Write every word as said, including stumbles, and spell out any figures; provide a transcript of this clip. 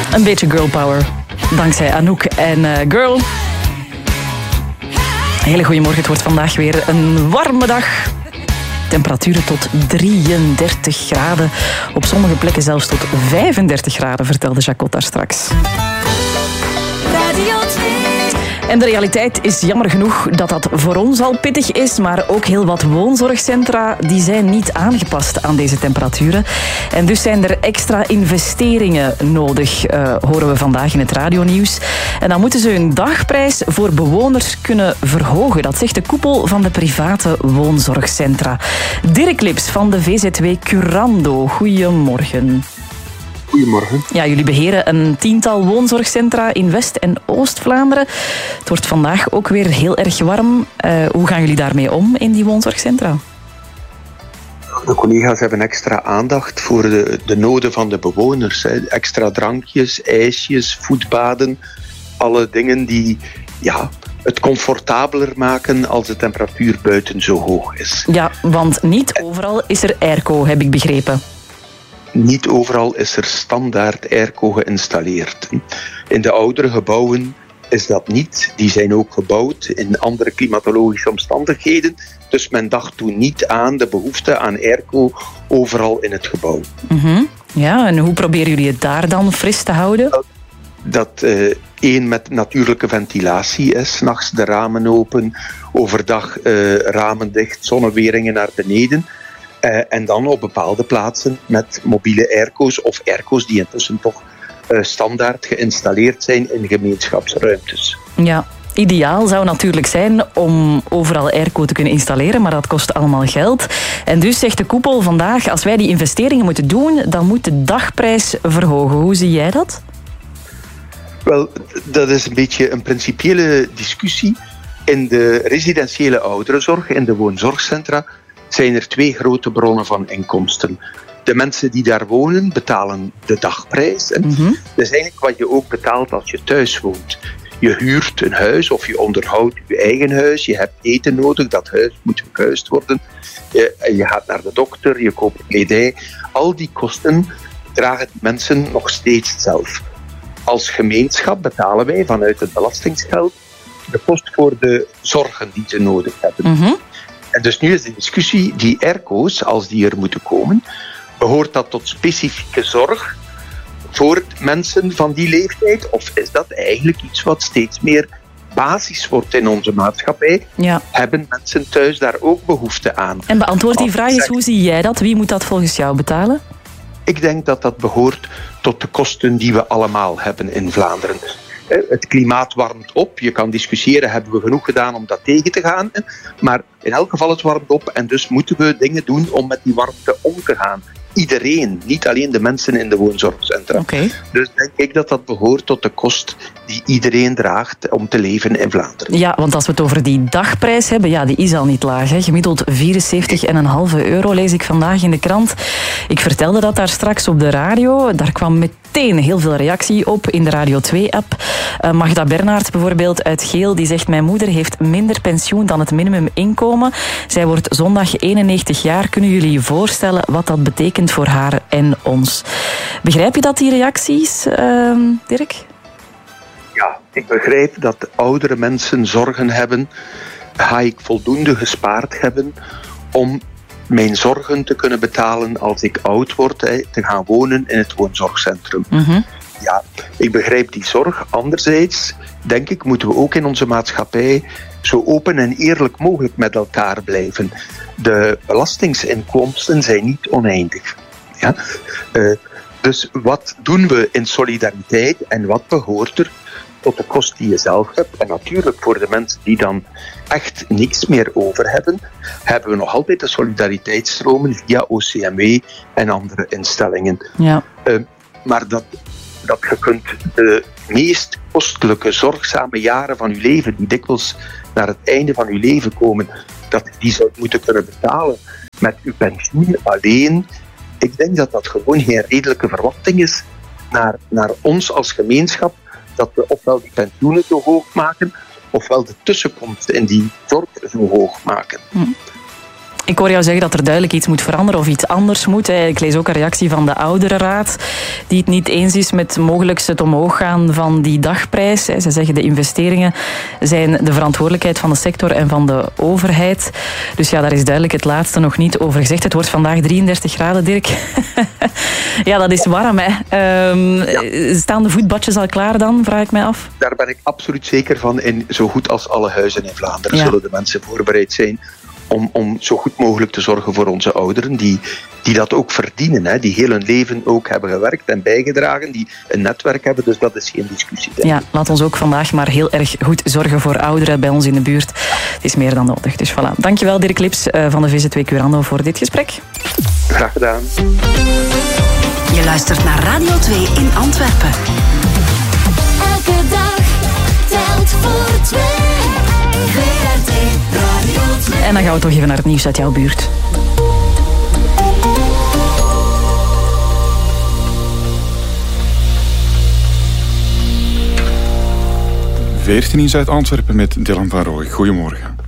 Een beetje girl power. Dankzij Anouk en uh, Girl. Hele goeiemorgen, het wordt vandaag weer een warme dag. Temperaturen tot drieëndertig graden. Op sommige plekken zelfs tot vijfendertig graden, vertelde Jacot daar straks. Radio twee. En de realiteit is jammer genoeg dat dat voor ons al pittig is, maar ook heel wat woonzorgcentra die zijn niet aangepast aan deze temperaturen. En dus zijn er extra investeringen nodig, uh, horen we vandaag in het radionieuws. En dan moeten ze hun dagprijs voor bewoners kunnen verhogen. Dat zegt de koepel van de private woonzorgcentra. Dirk Lips van de V Z W Curando. Goedemorgen. Goedemorgen. Ja, jullie beheren een tiental woonzorgcentra in West- en Oost-Vlaanderen. Het wordt vandaag ook weer heel erg warm. Uh, hoe gaan jullie daarmee om in die woonzorgcentra? De collega's hebben extra aandacht voor de, de noden van de bewoners. Hè. Extra drankjes, ijsjes, voetbaden. Alle dingen die ja, het comfortabeler maken als de temperatuur buiten zo hoog is. Ja, want niet overal is er airco, heb ik begrepen. Niet overal is er standaard airco geïnstalleerd. In de oudere gebouwen is dat niet. Die zijn ook gebouwd in andere klimatologische omstandigheden. Dus men dacht toen niet aan de behoefte aan airco overal in het gebouw. Mm-hmm. Ja, en hoe proberen jullie het daar dan fris te houden? Dat, dat uh, één met natuurlijke ventilatie is. 's Nachts de ramen open, overdag uh, ramen dicht, zonneweringen naar beneden. Uh, en dan op bepaalde plaatsen met mobiele airco's of airco's die intussen toch uh, standaard geïnstalleerd zijn in gemeenschapsruimtes. Ja, ideaal zou natuurlijk zijn om overal airco te kunnen installeren, maar dat kost allemaal geld. En dus zegt de koepel vandaag, als wij die investeringen moeten doen, dan moet de dagprijs verhogen. Hoe zie jij dat? Wel, dat is een beetje een principiële discussie. In de residentiële ouderenzorg, in de woonzorgcentra, zijn er twee grote bronnen van inkomsten. De mensen die daar wonen betalen de dagprijs. Mm-hmm. Dat is eigenlijk wat je ook betaalt als je thuis woont. Je huurt een huis of je onderhoudt je eigen huis. Je hebt eten nodig, dat huis moet verhuisd worden. Je, je gaat naar de dokter, je koopt kledij. Al die kosten dragen die mensen nog steeds zelf. Als gemeenschap betalen wij vanuit het belastingsgeld de kost voor de zorgen die ze nodig hebben. Mm-hmm. En dus nu is de discussie, die airco's, als die er moeten komen, behoort dat tot specifieke zorg voor mensen van die leeftijd? Of is dat eigenlijk iets wat steeds meer basis wordt in onze maatschappij? Ja. Hebben mensen thuis daar ook behoefte aan? En beantwoord die vraag eens, hoe zie jij dat? Wie moet dat volgens jou betalen? Ik denk dat dat behoort tot de kosten die we allemaal hebben in Vlaanderen. Het klimaat warmt op. Je kan discussiëren, hebben we genoeg gedaan om dat tegen te gaan? Maar in elk geval, het warmt op en dus moeten we dingen doen om met die warmte om te gaan. Iedereen, niet alleen de mensen in de woonzorgcentra. Okay. Dus denk ik dat dat behoort tot de kost die iedereen draagt om te leven in Vlaanderen. Ja, want als we het over die dagprijs hebben, ja, die is al niet laag. Hè. Gemiddeld vierenzeventig komma vijf euro lees ik vandaag in de krant. Ik vertelde dat daar straks op de radio. Daar kwam meteen heel veel reactie op in de Radio twee-app. Uh, Magda Bernhard bijvoorbeeld uit Geel, die zegt: mijn moeder heeft minder pensioen dan het minimuminkomen. Zij wordt zondag eenennegentig jaar. Kunnen jullie je voorstellen wat dat betekent voor haar en ons? Begrijp je dat, die reacties, uh, Dirk? Ja, ik begrijp dat oudere mensen zorgen hebben. Ga ik voldoende gespaard hebben om mijn zorgen te kunnen betalen als ik oud word, hè, te gaan wonen in het woonzorgcentrum? Mm-hmm. Ja, ik begrijp die zorg. Anderzijds, denk ik, moeten we ook in onze maatschappij zo open en eerlijk mogelijk met elkaar blijven. De belastingsinkomsten zijn niet oneindig. Ja? Uh, dus wat doen we in solidariteit en wat behoort er tot de kost die je zelf hebt? En natuurlijk voor de mensen die dan echt niks meer over hebben, hebben we nog altijd de solidariteitsstromen via O C M W en andere instellingen. Ja. Uh, maar dat, dat je kunt de meest kostelijke, zorgzame jaren van je leven, die dikwijls naar het einde van je leven komen, dat je die zou moeten kunnen betalen met uw pensioen alleen. Ik denk dat dat gewoon geen redelijke verwachting is naar, naar ons als gemeenschap, dat we ofwel die pensioenen zo hoog maken, ofwel de tussenkomst in die zorg zo hoog maken. Hm. Ik hoor jou zeggen dat er duidelijk iets moet veranderen of iets anders moet. Ik lees ook een reactie van de ouderenraad die het niet eens is met mogelijk het omhoog gaan van die dagprijs. Ze zeggen de investeringen zijn de verantwoordelijkheid van de sector en van de overheid. Dus ja, daar is duidelijk het laatste nog niet over gezegd. Het wordt vandaag drieëndertig graden, Dirk. Ja, dat is warm, hè. Um, ja. Staan de voetbadjes al klaar dan, vraag ik mij af? Daar ben ik absoluut zeker van. In zo goed als alle huizen in Vlaanderen ja. zullen de mensen voorbereid zijn om, om zo goed mogelijk te zorgen voor onze ouderen, die, die dat ook verdienen, hè, die heel hun leven ook hebben gewerkt en bijgedragen, die een netwerk hebben, dus dat is geen discussie. Ja, laat ons ook vandaag maar heel erg goed zorgen voor ouderen bij ons in de buurt. Het is meer dan nodig, dus voilà. Dankjewel Dirk Lips van de V Z W Curando voor dit gesprek. Graag gedaan. Je luistert naar Radio twee in Antwerpen. Elke dag telt voor twee. V R T Radio twee. En dan gaan we toch even naar het nieuws uit jouw buurt. veertien in Zuid-Antwerpen met Dylan van Rooij. Goedemorgen.